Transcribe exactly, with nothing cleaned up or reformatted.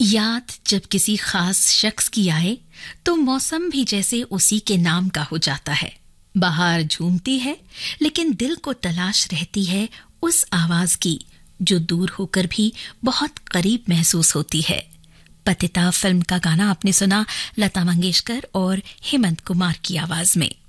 याद जब किसी खास शख्स की आए तो मौसम भी जैसे उसी के नाम का हो जाता है। बाहर झूमती है लेकिन दिल को तलाश रहती है उस आवाज की जो दूर होकर भी बहुत करीब महसूस होती है। पतिता फिल्म का गाना आपने सुना लता मंगेशकर और हेमंत कुमार की आवाज में।